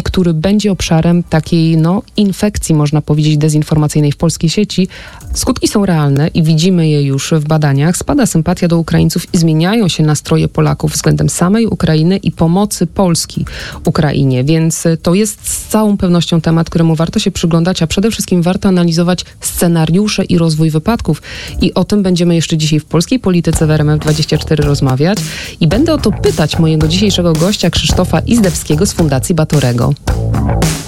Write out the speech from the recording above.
który będzie obszarem takiej infekcji, można powiedzieć, dezinformacyjnej w polskiej sieci. Skutki są realne i widzimy je już w badaniach. Spada sympatia do Ukraińców i zmieniają się nastroje Polaków względem samej Ukrainy i pomocy Polski Ukrainie. Więc to jest z całą pewnością temat, któremu warto się przyglądać, a przede wszystkim warto analizować scenariusze i rozwój wypadków. I o tym będziemy jeszcze dzisiaj w Polskiej Polityce w RMF24 rozmawiać. I będę o to pytać mojego dzisiejszego gościa, Krzysztofa Izdebskiego z Fundacji Batorego.